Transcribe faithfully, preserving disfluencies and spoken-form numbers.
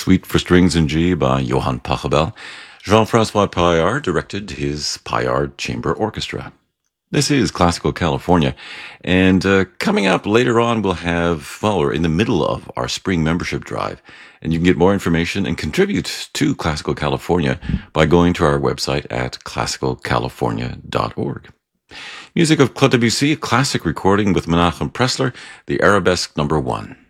Suite for Strings in G by Johann Pachelbel. Jean-Francois Paillard directed his Paillard Chamber Orchestra. This is Classical California, and uh, coming up later on we'll have, well, we're in the middle of our spring membership drive, and you can get more information and contribute to Classical California by going to our website at classical california dot org. Music of Claude Debussy, a classic recording with Menachem Pressler, the Arabesque number one.